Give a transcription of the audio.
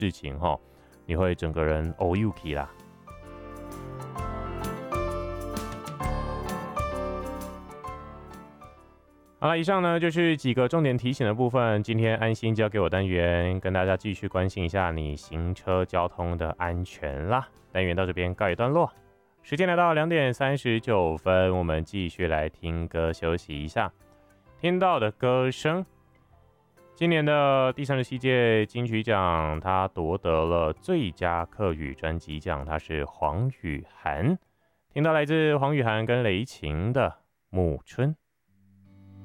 事情你会整个人哦又起啦。好了，以上呢就是几个重点提醒的部分。今天安心交给我单元，跟大家继续关心一下你行车交通的安全啦。单元到这边告一段落，时间来到2:39，我们继续来听歌休息一下。听到的歌声，今年的第37届金曲奖，他夺得了最佳客语专辑奖，他是黄宇涵。听到来自黄宇涵跟雷擎的《暮春》。